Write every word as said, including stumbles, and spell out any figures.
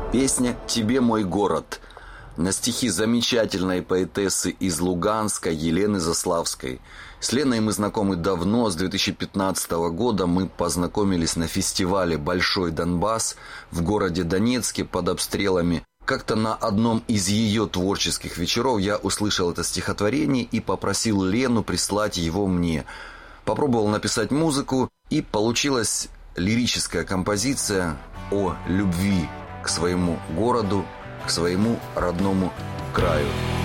Песня «Тебе мой город» на стихи замечательной поэтессы из Луганска Елены Заславской. С Леной мы знакомы давно, с две тысячи пятнадцатого года мы познакомились на фестивале «Большой Донбасс» в городе Донецке под обстрелами. Как-то на одном из ее творческих вечеров я услышал это стихотворение и попросил Лену прислать его мне. Попробовал написать музыку, и получилась лирическая композиция о любви к своему городу, к своему родному краю.